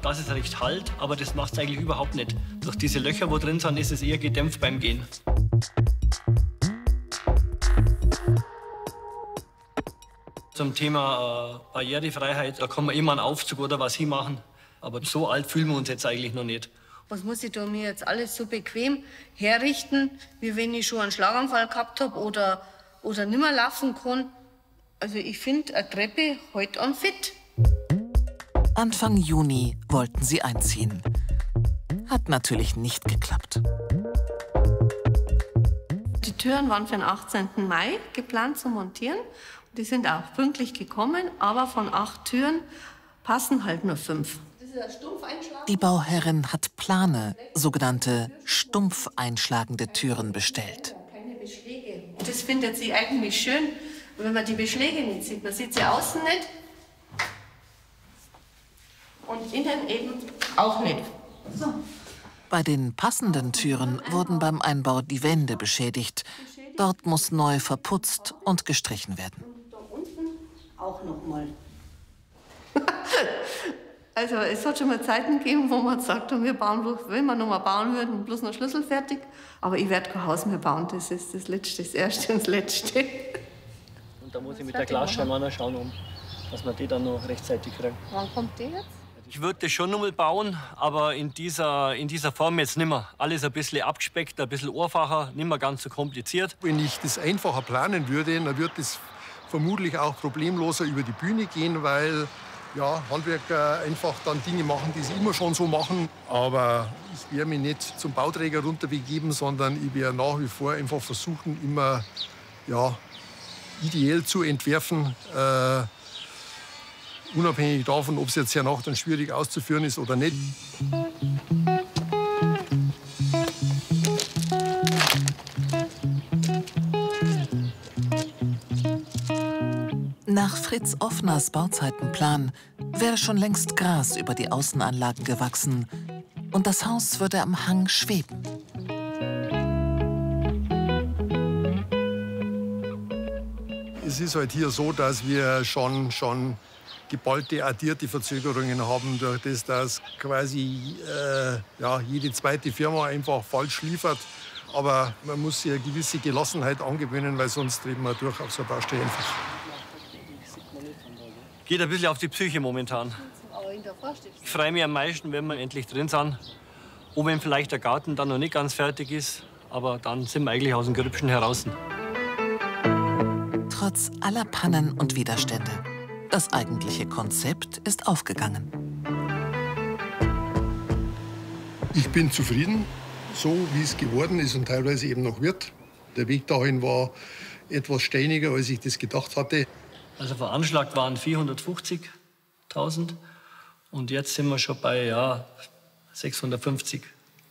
dass es recht halt, aber das macht es eigentlich überhaupt nicht. Durch diese Löcher, wo drin sind, ist es eher gedämpft beim Gehen. Zum Thema Barrierefreiheit, da kann man immer einen Aufzug oder was hinmachen. Aber so alt fühlen wir uns jetzt eigentlich noch nicht. Was muss ich da mir jetzt alles so bequem herrichten, wie wenn ich schon einen Schlaganfall gehabt habe oder nicht mehr laufen kann? Also ich finde eine Treppe heute an fit. Anfang Juni wollten sie einziehen. Hat natürlich nicht geklappt. Die Türen waren für den 18. Mai geplant zu montieren. Die sind auch pünktlich gekommen, aber von 8 Türen passen halt nur 5. Die Bauherrin hat Plane, sogenannte stumpf einschlagende Türen bestellt. Keine Beschläge. Das findet sie eigentlich schön, wenn man die Beschläge nicht sieht. Man sieht sie außen nicht und innen eben auch nicht. So. Bei den passenden Türen wurden beim Einbau die Wände beschädigt. Dort muss neu verputzt und gestrichen werden. Und da unten auch noch mal. Also es hat schon mal Zeiten gegeben, wo man gesagt hat, wir bauen, wenn wir noch mal bauen würden, bloß noch Schlüssel fertig. Aber ich werde kein Haus mehr bauen, das ist das Letzte, das Erste und das Letzte. Und da muss ich mit der Glasscheibe noch schauen, dass wir die dann noch rechtzeitig kriegen. Wann kommt der jetzt? Ich würde das schon noch mal bauen, aber in dieser Form jetzt nicht mehr. Alles ein bisschen abgespeckt, ein bisschen einfacher, nicht mehr ganz so kompliziert. Wenn ich das einfacher planen würde, dann würde es vermutlich auch problemloser über die Bühne gehen, weil ja, Handwerker einfach dann Dinge machen, die sie immer schon so machen. Aber ich werde mich nicht zum Bauträger runterbegeben, sondern ich werde nach wie vor einfach versuchen, immer ja, ideell zu entwerfen. Unabhängig davon, ob es jetzt hernach dann schwierig auszuführen ist oder nicht. Nach Fritz Offners Bauzeitenplan wäre schon längst Gras über die Außenanlagen gewachsen und das Haus würde am Hang schweben. Es ist halt hier so, dass wir schon geballte, addierte Verzögerungen haben, durch das, dass quasi ja, jede zweite Firma einfach falsch liefert. Aber man muss sich eine gewisse Gelassenheit angewöhnen, weil sonst treten wir durch auf so eine Baustelle einfach. Geht ein bisschen auf die Psyche momentan. Ich freue mich am meisten, wenn wir endlich drin sind. Auch wenn vielleicht der Garten dann noch nicht ganz fertig ist, aber dann sind wir eigentlich aus dem Grübschen heraus. Trotz aller Pannen und Widerstände. Das eigentliche Konzept ist aufgegangen. Ich bin zufrieden, so wie es geworden ist und teilweise eben noch wird. Der Weg dahin war etwas steiniger, als ich das gedacht hatte. Also veranschlagt waren 450.000 und jetzt sind wir schon bei ja, 650.000.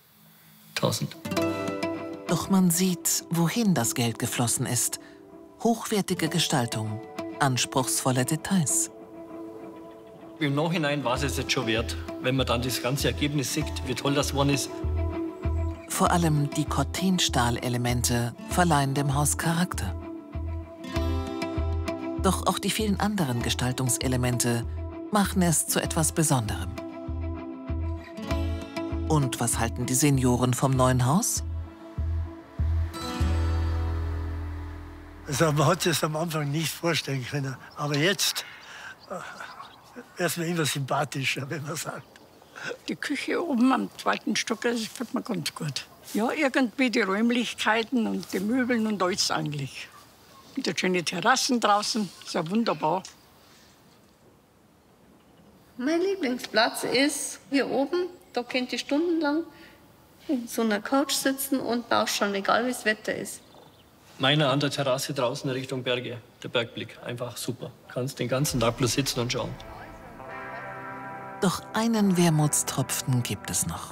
Doch man sieht, wohin das Geld geflossen ist. Hochwertige Gestaltung, anspruchsvolle Details. Im Nachhinein war es jetzt schon wert, wenn man dann das ganze Ergebnis sieht, wie toll das geworden ist. Vor allem die Cortenstahlelemente verleihen dem Haus Charakter. Doch auch die vielen anderen Gestaltungselemente machen es zu etwas Besonderem. Und was halten die Senioren vom neuen Haus? Also man hat sich das am Anfang nicht vorstellen können. Aber jetzt wäre es mir immer sympathischer, wenn man sagt. Die Küche oben am 2. Stock, das gefällt mir ganz gut. Ja, irgendwie die Räumlichkeiten und die Möbeln und alles eigentlich. Wieder schöne Terrassen draußen, ist ja wunderbar. Mein Lieblingsplatz ist hier oben. Da könnt ihr stundenlang in so einer Couch sitzen und lauschen, egal wie das Wetter ist. Meiner an der Terrasse draußen Richtung Berge, der Bergblick, einfach super. Kannst den ganzen Tag bloß sitzen und schauen. Doch einen Wermutstropfen gibt es noch.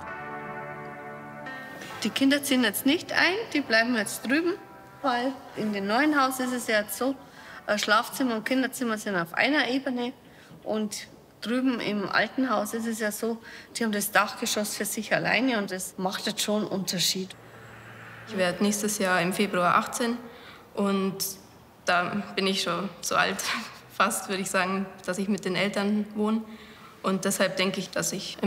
Die Kinder ziehen jetzt nicht ein, die bleiben jetzt drüben. Weil in dem neuen Haus ist es ja jetzt so, Schlafzimmer und Kinderzimmer sind auf einer Ebene. Und drüben im alten Haus ist es ja so, die haben das Dachgeschoss für sich alleine und das macht jetzt schon einen Unterschied. Ich werde nächstes Jahr im Februar 18 und da bin ich schon so alt, fast würde ich sagen, dass ich mit den Eltern wohne. Und deshalb denke ich, dass ich